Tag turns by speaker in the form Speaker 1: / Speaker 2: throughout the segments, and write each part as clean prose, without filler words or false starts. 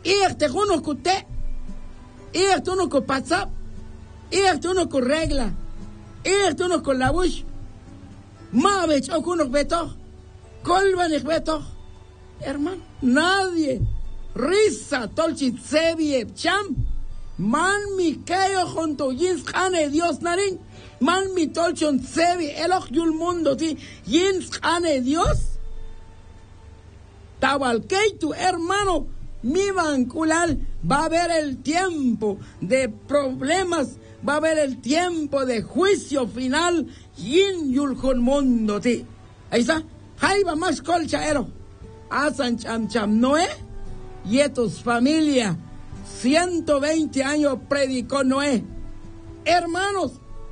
Speaker 1: te uno cute, te uno con WhatsApp, te uno con regla, te uno con la bush, mavech o uno beto, colvanich beto, hermano, nadie, risa, tolchit sebie, cham, man mi keo junto yins ane Dios narin, man mi tolchon sebie, eloch yul mundo ti, yins ane Dios, tabalkei tu hermano, mi banculal, va a haber el tiempo de problemas, va a haber el tiempo de juicio final, yin yulhun mundo ti. Ahí está, jaiba más colcha ero, asan cham cham Noé, yetos familia, 120 años predicó Noé. Hermanos,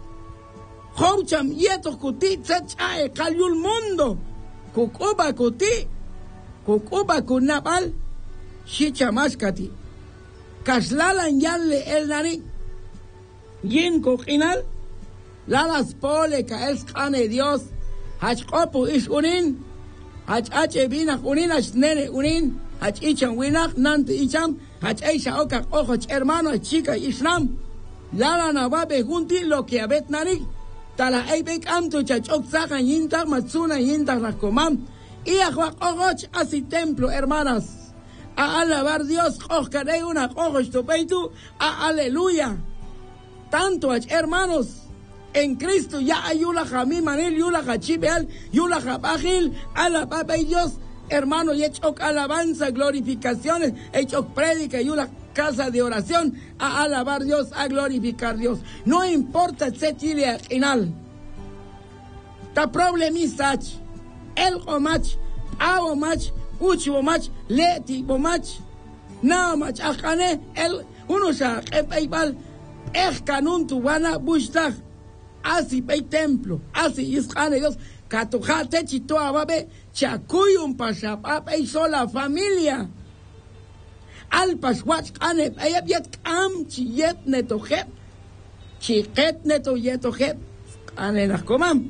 Speaker 1: Houcham yetos kuti, tsechae, cayul mundo, kukuba kuti, kukuba kunapal, Shichamaskati, Kaslalan yalle el nari, Yin kokinal, Lalas pole ka el skane Dios, Hachkopu ish unin, Hachache binach unin, Hachnere unin, Hachichan winach, Nante icham, Hachaisha okak ojoch hermano, chica Islam, Lala nawabe junti lo que abet nari, Tala eibek amtu chachok sakan yintak matsuna yintak nakomam, Iachwak ojoch asi templo, hermanas. A alabar Dios, ojaré una ojos topeitu, a aleluya. Tanto, hermanos, en Cristo ya hay una jamí manil, yula jachibeal, yula jabajil, alababa Dios, hermano, y hecho alabanza, glorificaciones, hecho prédica, yula casa de oración, a alabar Dios, a glorificar Dios. No importa se chile final. Ta problemista, el omach, awo mach, uchi mach, leti mach, na mach, akane, el, uno sa, epeibal, kanun tu wana bushtag, así pei templo, así iskane Dios, katujate chito ababe, chakuyum pasapa, pei sola familia, al paswach kane, eyabiet kam, chiyet netojet, chiket neto yetojet, kane las comam.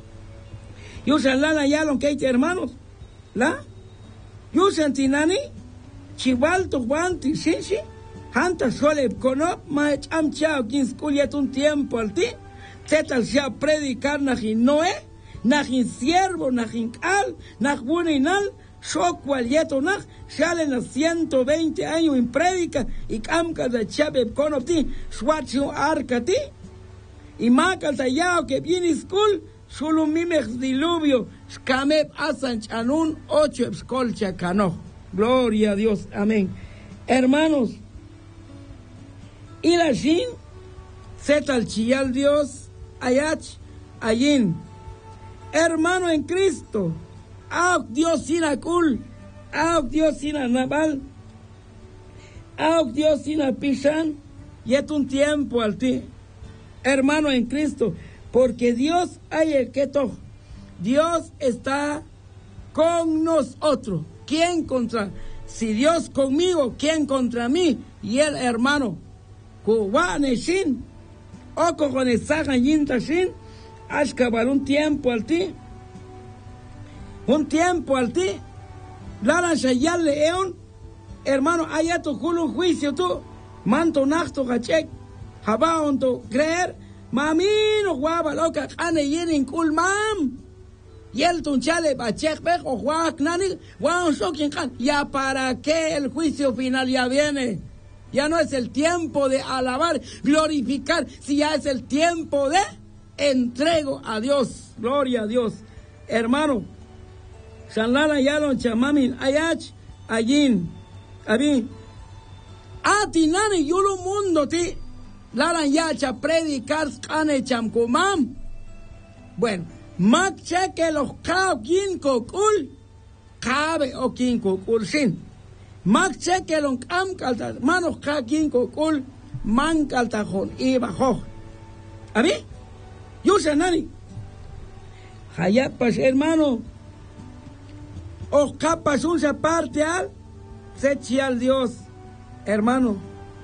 Speaker 1: Yo salana ya lo que hay hermanos, la. Yo sentinani, chival tu guanti, sí, hanta sole conop, ma cham chao, quien sculiet un tiempo al ti, tetal sea predicar najin Noé, najin siervo, najin al, najbuninal, shokwal yeto naj, salen a 120 años en predica, y camca de chabe conop ti, swatio arca ti, y macal tallao que viene school, solo mimex diluvio, Skamep asan chanun 8 escolcha cano. Gloria a Dios, amén. Hermanos, y la shin, setal chial Dios, ayach, ayin. Hermano en Cristo, auk Dios sin acul, auk Dios sin anabal, auk Dios sin apishan, yet un tiempo al ti. Hermano en Cristo, porque Dios hay el que to. Dios está con nosotros. ¿Quién contra? Si Dios conmigo, ¿quién contra mí? Y el hermano, Kuwaneshin, o con esa yintashin, ashkabar un tiempo al ti. Un tiempo al ti. Lara shayal león, hermano, haya tu culo juicio tú. Manto nachto hachek, jabaon tu creer. Mamino guaba loca, ane yenin kul mam. Y el tunchale bachek o guac nani, guau shokin kan. Ya para qué el juicio final ya viene. Ya no es el tiempo de alabar, glorificar, si ya es el tiempo de entrego a Dios. Gloria a Dios. Hermano, Shanlala yalon chamamin ayach ayin. Abi. Ati nani yulu mundo ti. Laran yacha predicar kane chamkumam. Bueno, mak cheque los kao kin kokul, cabe o kin kokul sin. Mak cheque los kam kalta, manos ka kin kokul, man kaltajon y bajo. ¿A mí? Yo sé nani. Hayapas hermano. O capas un parte al, se al Dios, hermano.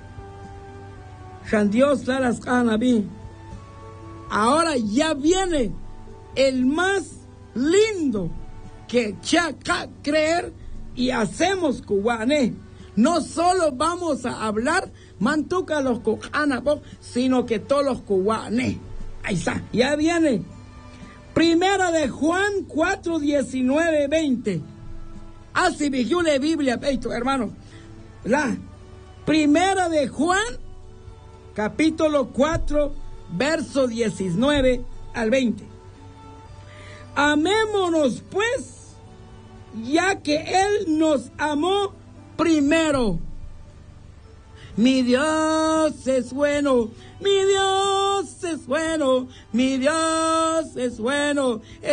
Speaker 1: San Dios las canabi. Ahora ya viene el más lindo que ya creer y hacemos cubané. no solo vamos a hablar mantuca los cojanapos, sino que todos los cubanes. Ahí está, ya viene. Primera de Juan 4, 19, 20. Así vigió la Biblia, hermano. La Primera de Juan, capítulo 4, verso 19 al 20. Amémonos pues, ya que Él nos amó primero. Mi Dios es bueno, mi Dios es bueno, mi Dios es bueno.